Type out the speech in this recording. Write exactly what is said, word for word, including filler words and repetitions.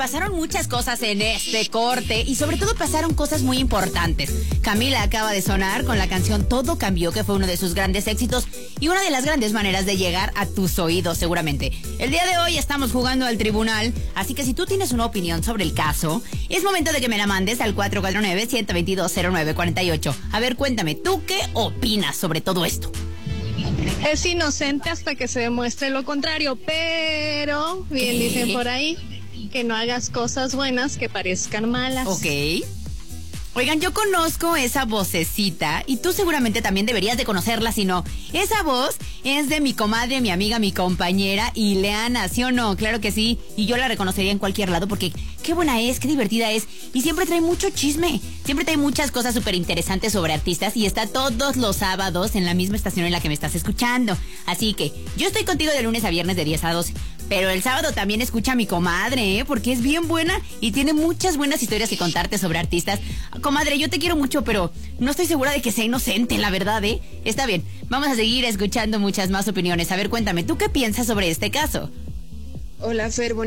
pasaron muchas cosas en este corte y sobre todo pasaron cosas muy importantes. Camila acaba de sonar con la canción Todo Cambió, que fue uno de sus grandes éxitos y una de las grandes maneras de llegar a tus oídos seguramente. El día de hoy estamos jugando al tribunal, así que si tú tienes una opinión sobre el caso, es momento de que me la mandes al cuatro cuatro nueve, uno dos dos, cero nueve cuatro ocho. A ver, cuéntame, ¿tú qué opinas sobre todo esto? Es inocente hasta que se demuestre lo contrario, pero bien ¿Qué? dicen por ahí que no hagas cosas buenas que parezcan malas. Ok. Oigan, yo conozco esa vocecita y tú seguramente también deberías de conocerla, si no. Esa voz es de mi comadre, mi amiga, mi compañera Ileana, ¿sí o no? Claro que sí. Y yo la reconocería en cualquier lado porque qué buena es, qué divertida es. Y siempre trae mucho chisme. Siempre trae muchas cosas súper interesantes sobre artistas y está todos los sábados en la misma estación en la que me estás escuchando. Así que yo estoy contigo de lunes a viernes de diez a doce. Pero el sábado también escucha a mi comadre, ¿eh? Porque es bien buena y tiene muchas buenas historias que contarte sobre artistas. Comadre, yo te quiero mucho, pero no estoy segura de que sea inocente, la verdad, ¿eh? Está bien, vamos a seguir escuchando muchas más opiniones. A ver, cuéntame, ¿tú qué piensas sobre este caso? Hola, Fer.